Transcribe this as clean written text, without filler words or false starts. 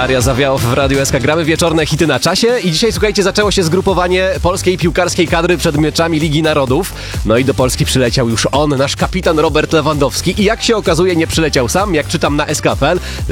Aria Zawiałow w Radiu SK. Gramy wieczorne hity na czasie i dzisiaj, słuchajcie, zaczęło się zgrupowanie polskiej piłkarskiej kadry przed meczami Ligi Narodów. No i do Polski przyleciał już on, nasz kapitan Robert Lewandowski. I jak się okazuje, nie przyleciał sam, jak czytam na SK.pl.